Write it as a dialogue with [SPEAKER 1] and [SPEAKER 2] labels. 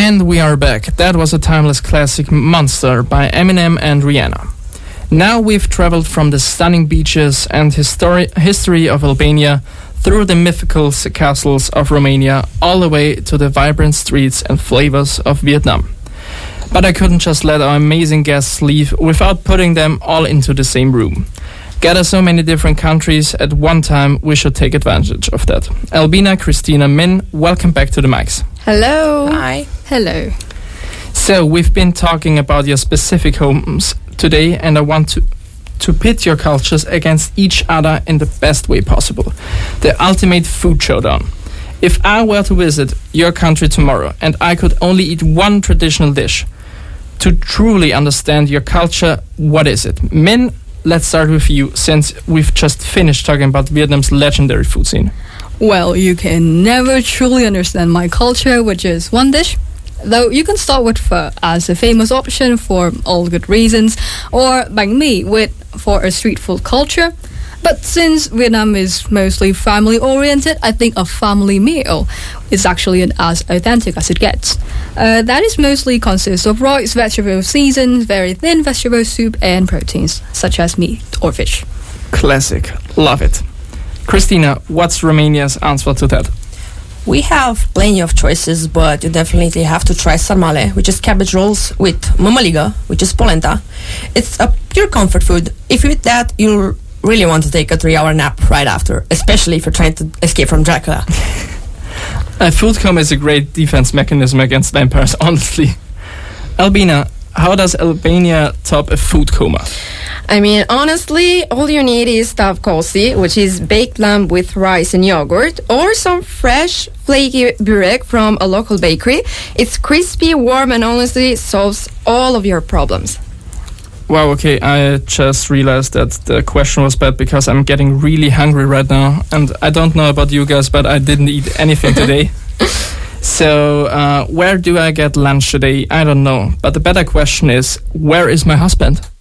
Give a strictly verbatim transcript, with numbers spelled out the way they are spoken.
[SPEAKER 1] And we are back. That was a timeless classic, Monster by Eminem and Rihanna. Now we've traveled from the stunning beaches and histori- history of Albania through the mythical castles of Romania, all the way to the vibrant streets and flavors of Vietnam. But I couldn't just let our amazing guests leave without putting them all into the same room. Gather so many different countries at one time, we should take advantage of that. Albina, Christina, Min, welcome back to the mics.
[SPEAKER 2] Hello.
[SPEAKER 3] Hi.
[SPEAKER 2] Hello.
[SPEAKER 1] So we've been talking about your specific homes today, and I want to to pit your cultures against each other in the best way possible. The ultimate food showdown. If I were to visit your country tomorrow and I could only eat one traditional dish to truly understand your culture, what is it? Min, let's start with you, since we've just finished talking about Vietnam's legendary food scene.
[SPEAKER 2] Well, you can never truly understand my culture, which is one dish. Though you can start with pho as a famous option for all good reasons, or bánh mì with for a street food culture. But since Vietnam is mostly family oriented, I think a family meal is actually an, as authentic as it gets. Uh, that is mostly consists of rice, vegetable seasons, very thin vegetable soup, and proteins such as meat or fish.
[SPEAKER 1] Classic. Love it. Christina, what's Romania's answer to that?
[SPEAKER 3] We have plenty of choices, but you definitely have to try sarmale, which is cabbage rolls, with mămăligă, which is polenta. It's a pure comfort food. If you eat that, you'll really want to take a three-hour nap right after, especially if you're trying to escape from Dracula.
[SPEAKER 1] A food coma is a great defense mechanism against vampires, honestly. Albina, how does Albania top a food coma?
[SPEAKER 4] I mean, honestly, all you need is tavkosi, which is baked lamb with rice and yogurt, or some fresh, flaky burek from a local bakery. It's crispy, warm, and honestly solves all of your problems.
[SPEAKER 1] Wow, okay, I just realized that the question was bad because I'm getting really hungry right now. And I don't know about you guys, but I didn't eat anything today. So, uh, where do I get lunch today? I don't know. But the better question is, where is my husband?